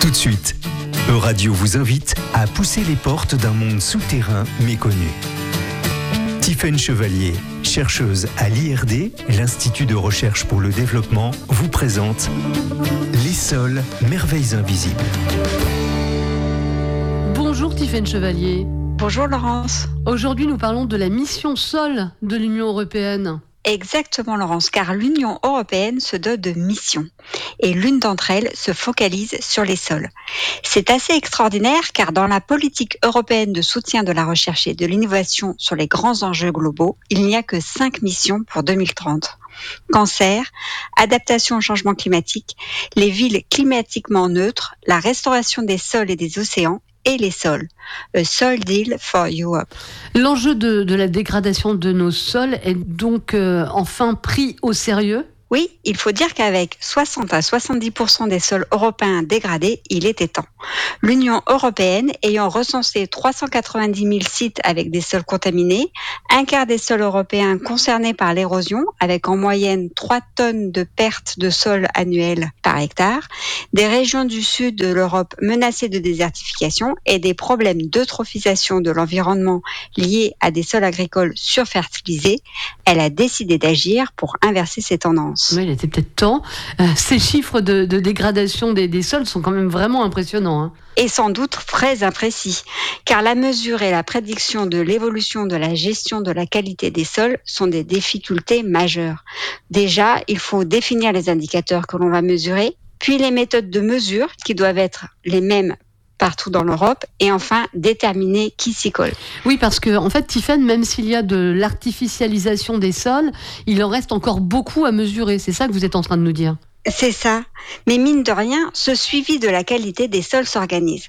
Tout de suite, Euradio vous invite à pousser les portes d'un monde souterrain méconnu. Tiffaine Chevalier, chercheuse à l'IRD, l'Institut de recherche pour le développement, vous présente Les sols, merveilles invisibles. Bonjour Tiffaine Chevalier. Bonjour Laurence. Aujourd'hui, nous parlons de la mission sol de l'Union européenne. Exactement Laurence, car l'Union européenne se dote de missions et l'une d'entre elles se focalise sur les sols. C'est assez extraordinaire car dans la politique européenne de soutien de la recherche et de l'innovation sur les grands enjeux globaux, il n'y a que 5 missions pour 2030. Cancer, adaptation au changement climatique, les villes climatiquement neutres, la restauration des sols et des océans, et les sols. A Soil Deal for Europe. L'enjeu de la dégradation de nos sols est donc enfin pris au sérieux ? Oui, il faut dire qu'avec 60 à 70% des sols européens dégradés, il était temps. L'Union européenne ayant recensé 390 000 sites avec des sols contaminés, un quart des sols européens concernés par l'érosion, avec en moyenne 3 tonnes de pertes de sol annuelles par hectare, des régions du sud de l'Europe menacées de désertification et des problèmes d'eutrophisation de l'environnement liés à des sols agricoles surfertilisés, elle a décidé d'agir pour inverser ces tendances. Oui, il était peut-être temps. Ces chiffres de dégradation des sols sont quand même vraiment impressionnants. Hein. Et sans doute très imprécis, car la mesure et la prédiction de l'évolution de la gestion de la qualité des sols sont des difficultés majeures. Déjà, il faut définir les indicateurs que l'on va mesurer, puis les méthodes de mesure qui doivent être les mêmes partout dans l'Europe, et enfin déterminer qui s'y colle. Oui, parce que en fait, Tiffaine, même s'il y a de l'artificialisation des sols, il en reste encore beaucoup à mesurer. C'est ça que vous êtes en train de nous dire. C'est ça. Mais mine de rien, ce suivi de la qualité des sols s'organise.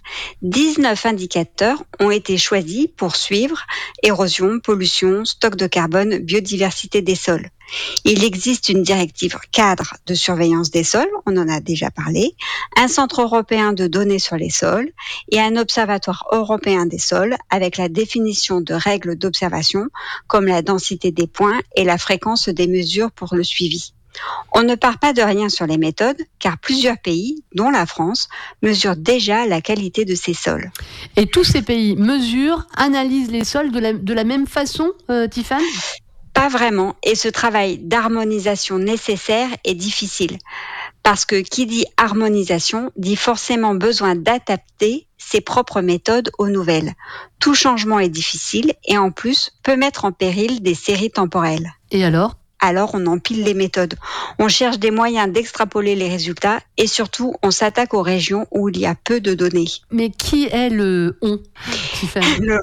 19 indicateurs ont été choisis pour suivre érosion, pollution, stock de carbone, biodiversité des sols. Il existe une directive cadre de surveillance des sols, on en a déjà parlé, un centre européen de données sur les sols et un observatoire européen des sols avec la définition de règles d'observation comme la densité des points et la fréquence des mesures pour le suivi. On ne part pas de rien sur les méthodes, car plusieurs pays, dont la France, mesurent déjà la qualité de ces sols. Et tous ces pays mesurent, analysent les sols de la même façon, Tiffaine ? Pas vraiment, et ce travail d'harmonisation nécessaire est difficile. Parce que qui dit harmonisation dit forcément besoin d'adapter ses propres méthodes aux nouvelles. Tout changement est difficile et en plus peut mettre en péril des séries temporelles. Et alors on empile les méthodes. On cherche des moyens d'extrapoler les résultats et surtout, on s'attaque aux régions où il y a peu de données. Mais qui est le on, Tiffaine ?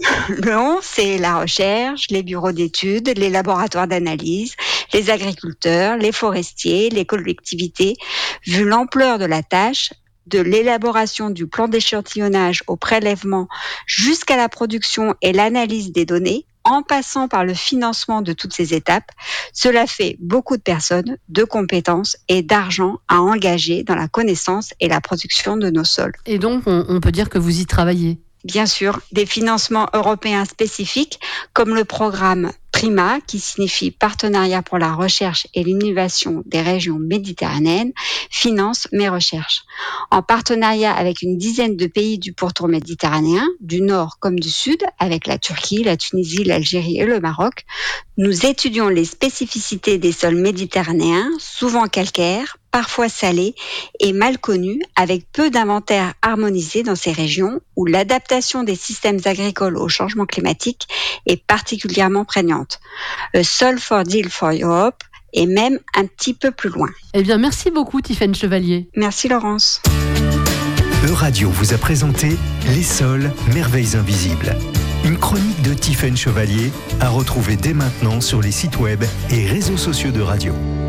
Le on, c'est la recherche, les bureaux d'études, les laboratoires d'analyse, les agriculteurs, les forestiers, les collectivités. Vu l'ampleur de la tâche, de l'élaboration du plan d'échantillonnage au prélèvement jusqu'à la production et l'analyse des données, en passant par le financement de toutes ces étapes, cela fait beaucoup de personnes, de compétences et d'argent à engager dans la connaissance et la production de nos sols. Et donc, on peut dire que vous y travaillez ? Bien sûr, des financements européens spécifiques comme le programme PRIMA, qui signifie Partenariat pour la recherche et l'innovation des régions méditerranéennes, finance mes recherches. En partenariat avec une dizaine de pays du pourtour méditerranéen, du nord comme du sud, avec la Turquie, la Tunisie, l'Algérie et le Maroc, nous étudions les spécificités des sols méditerranéens, souvent calcaires, parfois salés et mal connus, avec peu d'inventaires harmonisés dans ces régions où l'adaptation des systèmes agricoles au changement climatique est particulièrement prégnante. A Soil Deal for Europe est même un petit peu plus loin. Eh bien, merci beaucoup Tiffaine Chevalier. Merci Laurence. Euradio vous a présenté Les sols, merveilles invisibles. Une chronique de Tiffaine Chevalier à retrouver dès maintenant sur les sites web et réseaux sociaux de Radio.